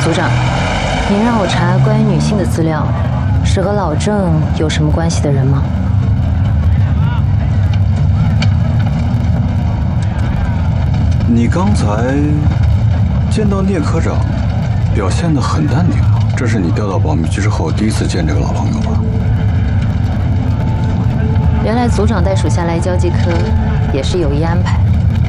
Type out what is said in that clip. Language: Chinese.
组长，您让我查关于女性的资料，是和老郑有什么关系的人吗？ 你刚才见到聂科长，表现得很淡定啊。这是你调到保密局之后第一次见这个老朋友吧？ 原来组长带属下来交际科也是有意安排。